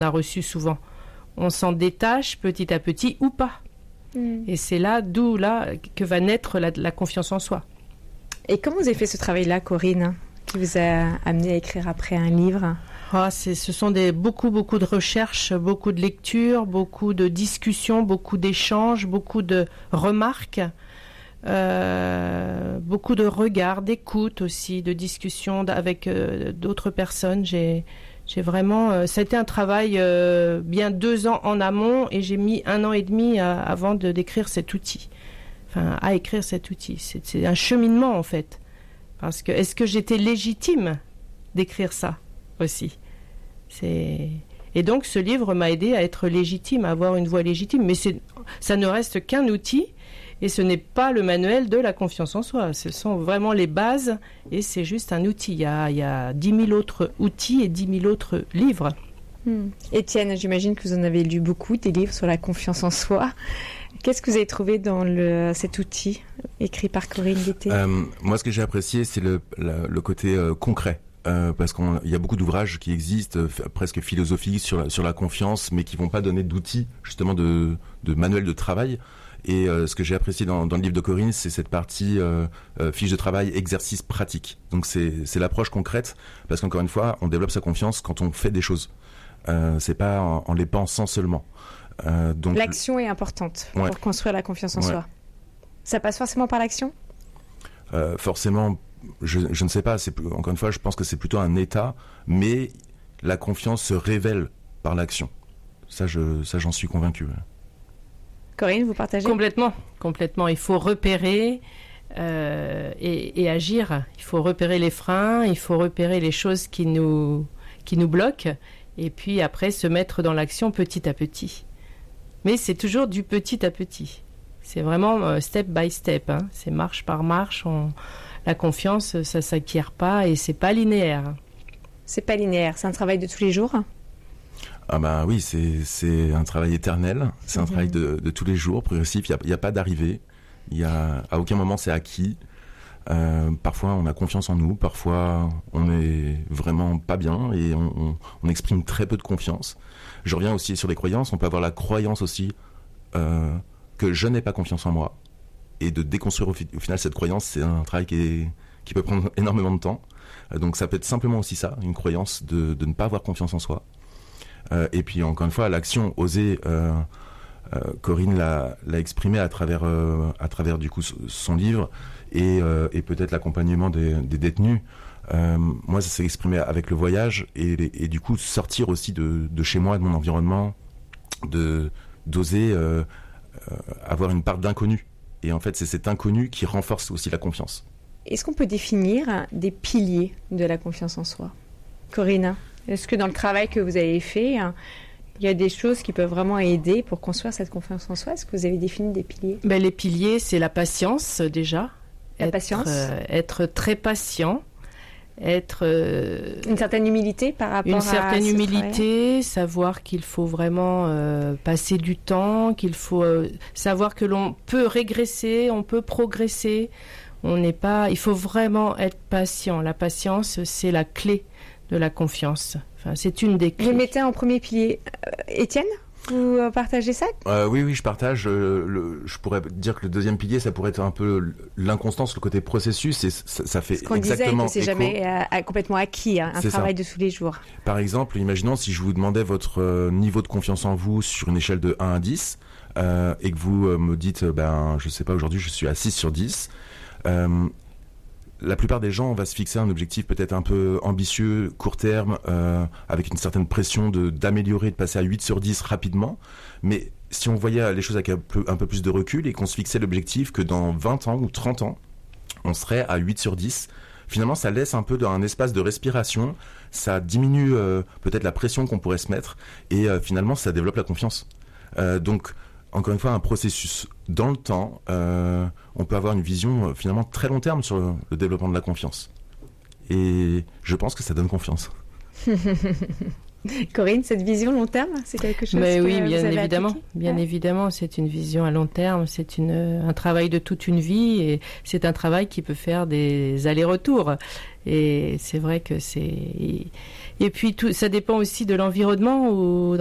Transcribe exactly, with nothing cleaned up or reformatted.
a reçu souvent. On s'en détache petit à petit ou pas. Mmh. Et c'est là, d'où là, que va naître la, la confiance en soi. Et comment vous avez fait ce travail-là, Corinne, qui vous a amené à écrire après un livre ? Ah, c'est, ce sont des, beaucoup, beaucoup de recherches, beaucoup de lectures, beaucoup de discussions, beaucoup d'échanges, beaucoup de remarques, euh, beaucoup de regards, d'écoute aussi, de discussions avec euh, d'autres personnes. J'ai... J'ai vraiment, euh, ça a été un travail euh, bien deux ans en amont et j'ai mis un an et demi à, avant de d'écrire cet outil. Enfin, à écrire cet outil. C'est, c'est un cheminement en fait. Parce que est-ce que j'étais légitime d'écrire ça aussi ? C'est... Et donc ce livre m'a aidé à être légitime, à avoir une voix légitime. Mais c'est, ça ne reste qu'un outil. Et ce n'est pas le manuel de la confiance en soi. Ce sont vraiment les bases et c'est juste un outil. Il y a, il y a dix mille autres outils et dix mille autres livres. Hmm. Étienne, j'imagine que vous en avez lu beaucoup, des livres sur la confiance en soi. Qu'est-ce que vous avez trouvé dans le, cet outil écrit par Corinne Guettet ? euh, Moi, ce que j'ai apprécié, c'est le, le, le côté euh, concret. Euh, parce qu'il y a beaucoup d'ouvrages qui existent, euh, presque philosophiques, sur la, sur la confiance, mais qui vont pas donner d'outils, justement, de, de manuel de travail. Et euh, ce que j'ai apprécié dans, dans le livre de Corinne, c'est cette partie euh, euh, fiche de travail, exercice pratique. Donc c'est, c'est l'approche concrète, parce qu'encore une fois, on développe sa confiance quand on fait des choses. Euh, c'est pas en, en les pensant seulement. Euh, donc l'action est importante ouais. pour construire la confiance en ouais. soi. Ça passe forcément par l'action ? euh, Forcément, je, je ne sais pas. C'est, encore une fois, je pense que c'est plutôt un état, mais la confiance se révèle par l'action. Ça, je, ça j'en suis convaincu. Corinne, vous partagez ? Complètement, complètement. Il faut repérer euh, et, et agir. Il faut repérer les freins, il faut repérer les choses qui nous, qui nous bloquent, et puis après se mettre dans l'action petit à petit. Mais c'est toujours du petit à petit. C'est vraiment euh, step by step. Hein. C'est marche par marche. On... La confiance, ça s'acquiert pas et c'est pas linéaire. C'est pas linéaire. C'est un travail de tous les jours ? Ah bah oui, c'est, c'est un travail éternel, c'est un mmh. travail de, de tous les jours, progressif, il n'y a, a pas d'arrivée, y a, à aucun moment c'est acquis. Euh, parfois on a confiance en nous, parfois on est vraiment pas bien et on, on, on exprime très peu de confiance. Je reviens aussi sur les croyances, on peut avoir la croyance aussi euh, que je n'ai pas confiance en moi et de déconstruire au, fi- au final cette croyance, c'est un travail qui, est, qui peut prendre énormément de temps. Euh, donc ça peut être simplement aussi ça, une croyance de, de ne pas avoir confiance en soi. Euh, et puis encore une fois, l'action, oser, euh, euh, Corinne l'a, l'a exprimé à travers, euh, à travers du coup son livre et, euh, et peut-être l'accompagnement des, des détenus. Euh, moi, ça s'est exprimé avec le voyage et, et du coup sortir aussi de, de chez moi, de mon environnement, de d'oser euh, euh, avoir une part d'inconnu. Et en fait, c'est cet inconnu qui renforce aussi la confiance. Est-ce qu'on peut définir des piliers de la confiance en soi ? Corinne ? Est-ce que dans le travail que vous avez fait, il y a des choses qui peuvent vraiment aider pour construire cette confiance en soi ? Est-ce que vous avez défini des piliers ? Ben, les piliers, c'est la patience déjà. La être, patience euh, Être très patient. Être... Euh, une certaine humilité par rapport à Une certaine à humilité, travail. Savoir qu'il faut vraiment euh, passer du temps, qu'il faut euh, savoir que l'on peut régresser, on peut progresser. On n'est pas... Il faut vraiment être patient. La patience, c'est la clé de la confiance. Enfin, c'est une des clés. Vous le mettez en premier pilier. Euh, Étienne, vous partagez ça ? euh, Oui, oui, je partage. Euh, le, je pourrais dire que le deuxième pilier, ça pourrait être un peu l'inconstance, le côté processus, et ça, ça fait Ce qu'on exactement disait, que c'est écho. jamais euh, complètement acquis, hein, un c'est travail ça. de tous les jours. Par exemple, imaginons si je vous demandais votre euh, niveau de confiance en vous sur une échelle de un à dix, euh, et que vous euh, me dites, ben, je sais pas, aujourd'hui je suis à six sur dix, euh, la plupart des gens, on va se fixer un objectif peut-être un peu ambitieux, court terme, euh, avec une certaine pression de, d'améliorer, de passer à huit sur dix rapidement. Mais si on voyait les choses avec un peu, un peu plus de recul et qu'on se fixait l'objectif que dans vingt ans ou trente ans, on serait à huit sur dix, finalement ça laisse un peu un espace de respiration, ça diminue euh, peut-être la pression qu'on pourrait se mettre et euh, finalement ça développe la confiance. Euh, donc encore une fois, un processus dans le temps, euh, on peut avoir une vision euh, finalement très long terme sur le, le développement de la confiance. Et je pense que ça donne confiance. Corinne, cette vision long terme, c'est quelque chose Mais que oui, vous bien avez évidemment, appliqué bien ouais. évidemment, c'est une vision à long terme, c'est une, un travail de toute une vie et c'est un travail qui peut faire des allers-retours. Et c'est vrai que c'est... Et puis tout, ça dépend aussi de l'environnement où